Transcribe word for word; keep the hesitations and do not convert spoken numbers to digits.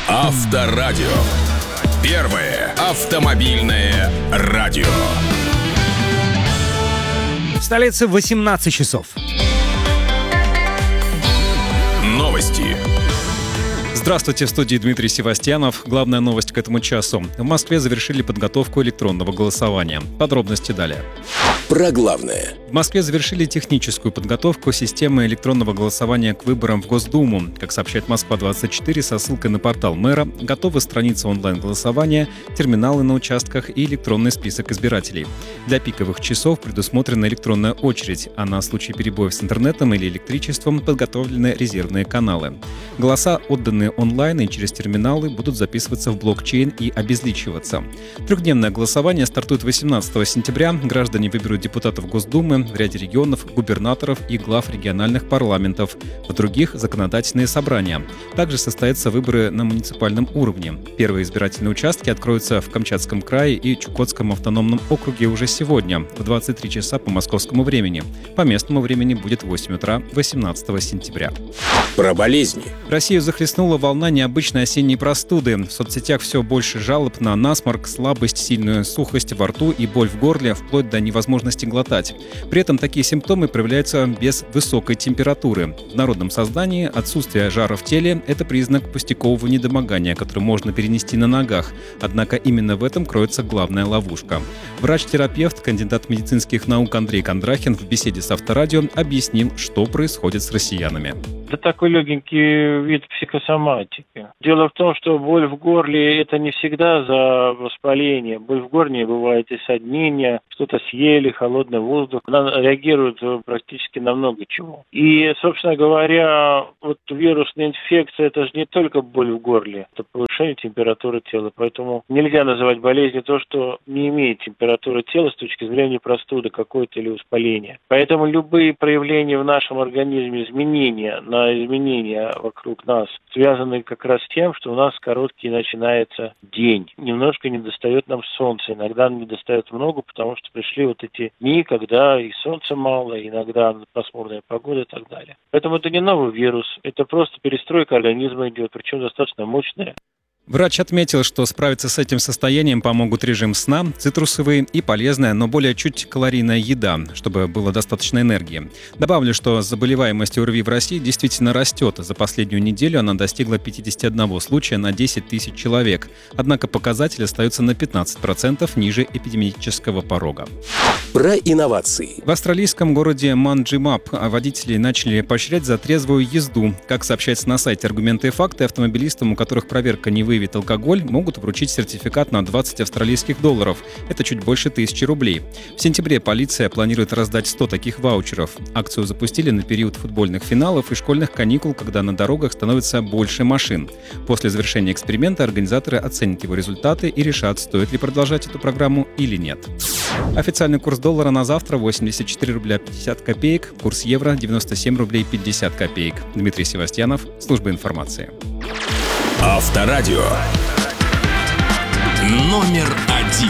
Авторадио. Первое автомобильное радио. В столице восемнадцать часов. Новости. Здравствуйте, в студии Дмитрий Севастьянов. Главная новость к этому часу. В Москве завершили подготовку электронного голосования. Подробности далее. Про главное. В Москве завершили техническую подготовку системы электронного голосования к выборам в Госдуму. Как сообщает Москва двадцать четыре со ссылкой на портал мэра, готовы страницы онлайн-голосования, терминалы на участках и электронный список избирателей. Для пиковых часов предусмотрена электронная очередь, а на случай перебоев с интернетом или электричеством подготовлены резервные каналы. Голоса, отданные онлайн и через терминалы, будут записываться в блокчейн и обезличиваться. Трехдневное голосование стартует восемнадцатого сентября. Граждане выберут депутатов Госдумы в ряде регионов, губернаторов и глав региональных парламентов, в других — законодательные собрания. Также состоятся выборы на муниципальном уровне. Первые избирательные участки откроются в Камчатском крае и Чукотском автономном округе уже сегодня, в двадцать три часа по московскому времени. По местному времени будет восемь утра восемнадцатого сентября. Про болезни. Россию захлестнула волна необычной осенней простуды. В соцсетях все больше жалоб на насморк, слабость, сильную сухость во рту и боль в горле, вплоть до невозможности глотать. При этом такие симптомы проявляются без высокой температуры. В народном сознании отсутствие жара в теле – это признак пустякового недомогания, который можно перенести на ногах. Однако именно в этом кроется главная ловушка. Врач-терапевт, кандидат медицинских наук Андрей Кондрахин в беседе с Авторадио объяснил, что происходит с россиянами. Это такой легенький вид психосоматики. Дело в том, что боль в горле – это не всегда за воспаление. Боль в горле бывает и соднение, что-то съели, холодный воздух. Она реагирует практически на много чего. И, собственно говоря, вот вирусная инфекция – это же не только боль в горле, это повышение температуры тела. Поэтому нельзя называть болезнью то, что не имеет температуры тела с точки зрения простуды какой-то или воспаления. Поэтому любые проявления в нашем организме, изменения на изменения вокруг нас связаны как раз с тем, что у нас короткий начинается день. Немножко недостает нам солнца. Иногда недостает много, потому что пришли вот эти дни, когда и солнца мало, иногда пасмурная погода и так далее. Поэтому это не новый вирус, это просто перестройка организма идет, причем достаточно мощная. Врач отметил, что справиться с этим состоянием помогут режим сна, цитрусовые и полезная, но более чуть калорийная еда, чтобы было достаточно энергии. Добавлю, что заболеваемость ОРВИ в России действительно растет. За последнюю неделю она достигла пятьдесят один случая на десять тысяч человек. Однако показатель остается на пятнадцать процентов ниже эпидемического порога. Про инновации. В австралийском городе Манджимап водители начали поощрять за трезвую езду. Как сообщается на сайте «Аргументы и факты», автомобилистам, у которых проверка не выявит алкоголь, могут вручить сертификат на двадцать австралийских долларов. Это чуть больше тысячи рублей. В сентябре полиция планирует раздать сто таких ваучеров. Акцию запустили на период футбольных финалов и школьных каникул, когда на дорогах становится больше машин. После завершения эксперимента организаторы оценят его результаты и решат, стоит ли продолжать эту программу или нет. Официальный курс доллара на завтра восемьдесят четыре рубля пятьдесят копеек, курс евро девяносто семь рублей пятьдесят копеек. Дмитрий Севастьянов, служба информации. Авторадио. Номер один.